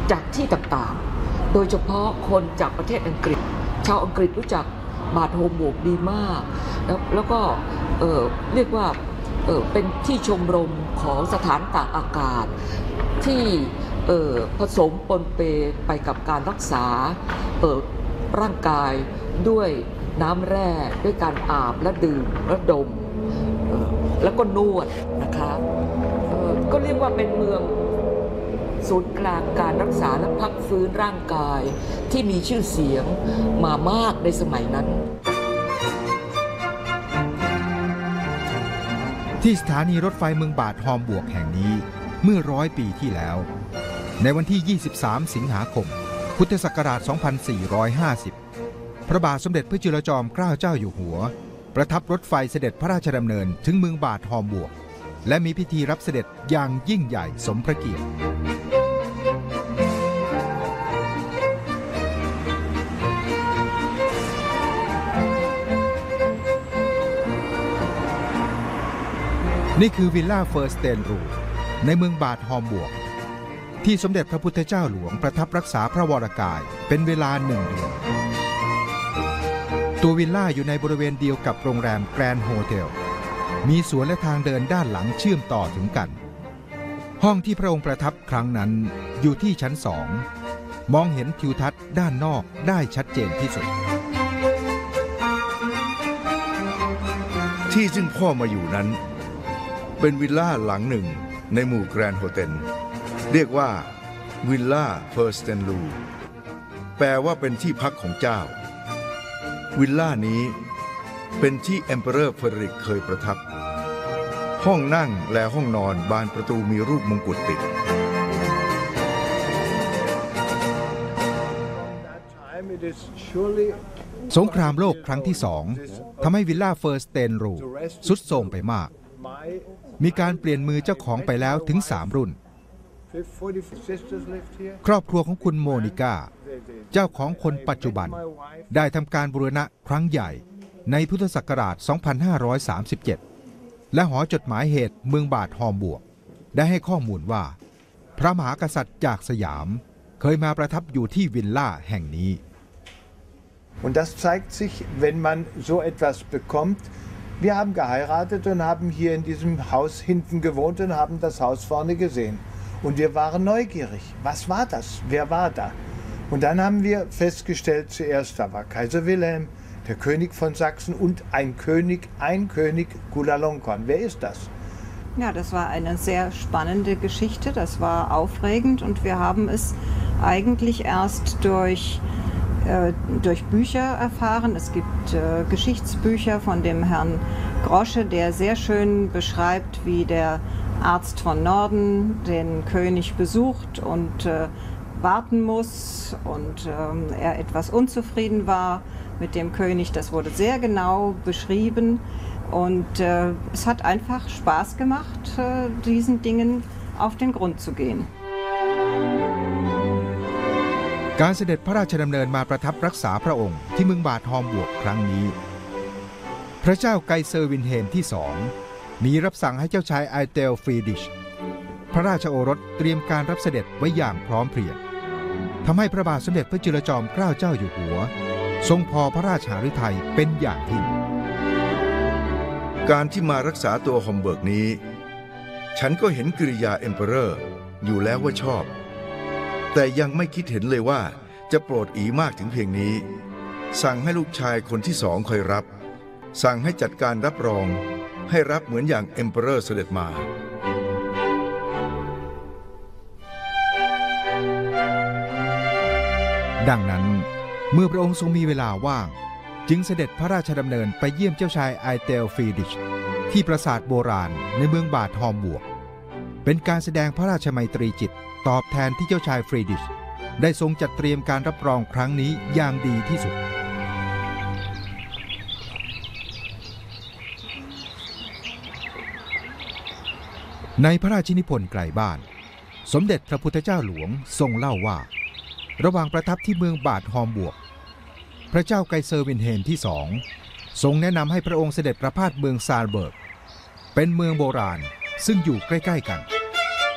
จากที่ต่างๆโดยเฉพาะคนจากประเทศอังกฤษชาวอังกฤษรู้จักบาทโฮมบวกดีมากแล้วก็เรียกว่าเป็นที่ชมรมของสถานตากอากาศที่ผสมปนเปไปกับการรักษาร่างกายด้วยน้ำแร่ด้วยการอาบและดื่มและดมแล้วก็นวดนะคะก็เรียกว่าเป็นเมืองศูนย์กลางการรักษาและพักฟื้นร่างกายที่มีชื่อเสียงมามากในสมัยนั้นที่สถานีรถไฟเมืองบาทฮอมบวกแห่งนี้เมื่อ100 ปีที่แล้วในวันที่23 สิงหาคมพุทธศักราช 2450 พระบาทสมเด็จพระจุลจอมเกล้าเจ้าอยู่หัวประทับรถไฟเสด็จพระราชดำเนินถึงเมืองบาทฮอมบวกและมีพิธีรับเสด็จอย่างยิ่งใหญ่สมพระเกียรตินี่คือวิลล่าเฟอร์สเตนรูในเมืองบาทฮอมบวกที่สมเด็จพระพุทธเจ้าหลวงประทับรักษาพระวรกายเป็นเวลา1 เดือนตัววิลล่าอยู่ในบริเวณเดียวกับโรงแรมแกรนด์โฮเทลมีสวนและทางเดินด้านหลังเชื่อมต่อถึงกันห้องที่พระองค์ประทับครั้งนั้นอยู่ที่ชั้น2มองเห็นทิวทัศน์ด้านนอกได้ชัดเจนที่สุดที่ซึ่งพ่อมาอยู่นั้นเป็นวิลล่าหลังหนึ่งในหมู่แกรนด์โฮเทลเรียกว่าวิลล่าเฟอร์สเตนลูแปลว่าเป็นที่พักของเจ้าวิลล่านี้เป็นที่เอ็มเปอเรอร์เฟเดริกเคยประทับห้องนั่งและห้องนอนบานประตูมีรูปมงกุฎติดสงครามโลกครั้งที่2ทำให้วิลล่าเฟอร์สเตนรูทรุดโทรมไปมากมีการเปลี่ยนมือเจ้าของไปแล้วถึง3 รุ่นครอบครัวของคุณโมนิก้าเจ้าของคนปัจจุบันได้ทำการบูรณะครั้งใหญ่ในพุทธศักราช 2537 และหอจดหมายเหตุเมืองบาทฮอมบวกได้ให้ข้อมูลว่าพระมหากษัตริย์จากสยามเคยมาประทับอยู่ที่วิลล่าแห่งนี้ Und das zeigt sich, wenn man so etwas bekommt. Wir haben geheiratet und haben hier in diesem Haus hinten gewohnt und haben das Haus vorne gesehen. Und wir waren neugierig. Was war das? Wer war da? Und dann haben wir festgestellt, zuerst da war Kaiser Wilhelm, der König von Sachsen und ein König Chulalongkorn. Wer ist das? Ja, das war eine sehr spannende Geschichte. Das war aufregend und wir haben es eigentlich erst durch Bücher erfahren. Es gibt Geschichtsbücher von dem Herrn Grosche, der sehr schön beschreibt, wie der Arzt von Norden den König besucht und warten muss und er etwas unzufrieden war mit dem König. Das wurde sehr genau beschrieben und es hat einfach Spaß gemacht, diesen Dingen auf den Grund zu gehen. การเสด็จพระราชดำเนินมาประทับรักษาพระองค์ที่เมืองบาทฮอมบวกครั้งนี้พระเจ้าไกเซอร์วินเฮมที่2มีรับสั่งให้เจ้าชายไอเตลฟรีดิชพระราชโอรสเตรียมการรับเสด็จไว้อย่างพร้อมเพรียงทำให้พระบาทสมเด็จพระจุลจอมเกล้าเจ้าอยู่หัวทรงพอพระราชหฤทัยเป็นอย่างยิ่งการที่มารักษาตัวฮอมเบิร์กนี้ฉันก็เห็นกิริยาเอ็มเปอเรอร์อยู่แล้วว่าชอบแต่ยังไม่คิดเห็นเลยว่าจะโปรดอีมากถึงเพียงนี้สั่งให้ลูกชายคนที่2คอยรับสั่งให้จัดการรับรองให้รับเหมือนอย่างเอ็มเปอเรอร์เสด็จมาดังนั้นเมื่อพระองค์ทรงมีเวลาว่างจึงเสด็จพระราชดำเนินไปเยี่ยมเจ้าชายไอเตลฟรีดิชที่ปราสาทโบราณในเมืองบาทฮอมบวกเป็นการแสดงพระราชมัยตรีจิตตอบแทนที่เจ้าชายฟรีดิชได้ทรงจัดเตรียมการรับรองครั้งนี้อย่างดีที่สุดในพระราชนิพนธ์ไกลบ้านสมเด็จพระพุทธเจ้าหลวงทรงเล่าว่าระหว่างประทับที่เมืองบาทฮอมบวกพระเจ้าไกเซอร์วินเฮมที่2ทรงแนะนำให้พระองค์เสด็จประพาสเมืองซาลเบิร์กเป็นเมืองโบราณซึ่งอยู่ใกล้ๆกัน